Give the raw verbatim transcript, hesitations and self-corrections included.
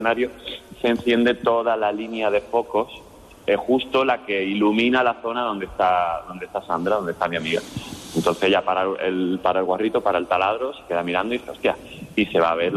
escenario se enciende toda la línea de focos, es justo la que ilumina la zona donde está donde está Sandra, donde está mi amiga. Entonces ella para el, para el guarrito, para el taladro, se queda mirando y dice, hostia, y se va a ver